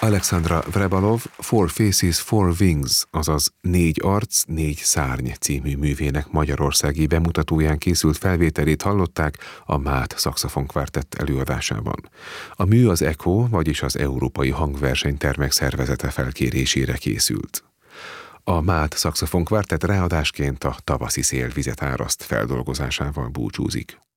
Alexandra Vrebalov Four Faces, Four Wings, azaz 4 arc, 4 szárny című művének magyarországi bemutatóján készült felvételét hallották a MÁT szaxofonkvártett előadásában. A mű az ECHO, vagyis az Európai Hangversenytermek Szervezete felkérésére készült. A MÁT szaxofonkvártett ráadásként a Tavaszi szél vizet áraszt feldolgozásával búcsúzik.